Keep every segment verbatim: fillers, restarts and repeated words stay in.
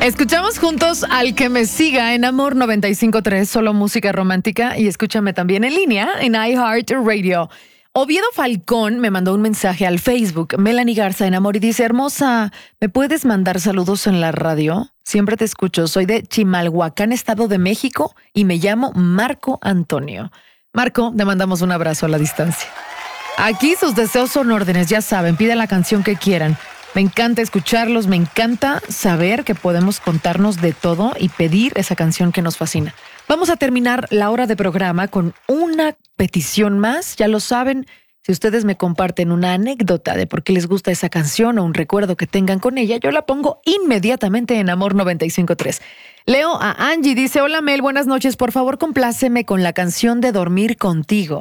Escuchamos juntos al que me siga en Amor noventa y cinco punto tres, solo música romántica, y escúchame también en línea en iHeartRadio. Oviedo Falcón me mandó un mensaje al Facebook, Melanie Garza en Amor, y dice: hermosa, ¿me puedes mandar saludos en la radio? Siempre te escucho, soy de Chimalhuacán, Estado de México, y me llamo Marco Antonio. Marco, te mandamos un abrazo a la distancia. Aquí sus deseos son órdenes, ya saben, piden la canción que quieran. Me encanta escucharlos, me encanta saber que podemos contarnos de todo y pedir esa canción que nos fascina. Vamos a terminar la hora de programa con una petición más. Ya lo saben, si ustedes me comparten una anécdota de por qué les gusta esa canción o un recuerdo que tengan con ella, yo la pongo inmediatamente en Amor noventa y cinco punto tres. Leo a Angie, dice: hola Mel, buenas noches, por favor compláceme con la canción de Dormir Contigo.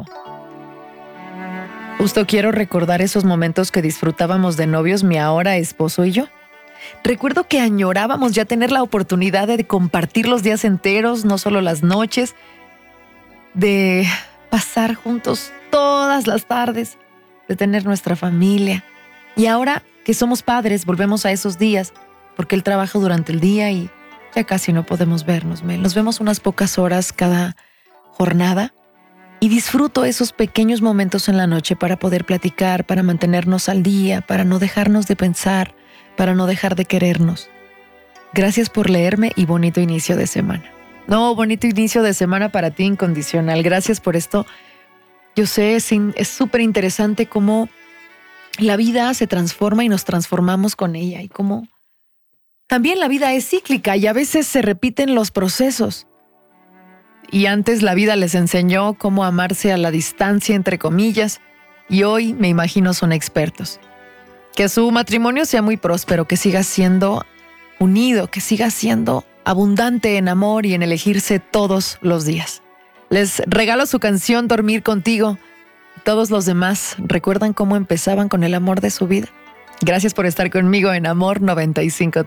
Justo quiero recordar esos momentos que disfrutábamos de novios, mi ahora esposo y yo. Recuerdo que añorábamos ya tener la oportunidad de compartir los días enteros, no solo las noches, de pasar juntos todas las tardes, de tener nuestra familia. Y ahora que somos padres, volvemos a esos días, porque él trabaja durante el día y ya casi no podemos vernos. Nos vemos unas pocas horas cada jornada. Y disfruto esos pequeños momentos en la noche para poder platicar, para mantenernos al día, para no dejarnos de pensar, para no dejar de querernos. Gracias por leerme y bonito inicio de semana. No, bonito inicio de semana para ti, incondicional. Gracias por esto. Yo sé, es súper interesante cómo la vida se transforma y nos transformamos con ella. Y cómo también la vida es cíclica y a veces se repiten los procesos. Y antes la vida les enseñó cómo amarse a la distancia, entre comillas, y hoy me imagino son expertos. Que su matrimonio sea muy próspero, que siga siendo unido, que siga siendo abundante en amor y en elegirse todos los días. Les regalo su canción Dormir Contigo. Todos los demás recuerdan cómo empezaban con el amor de su vida. Gracias por estar conmigo en Amor noventa y cinco punto tres.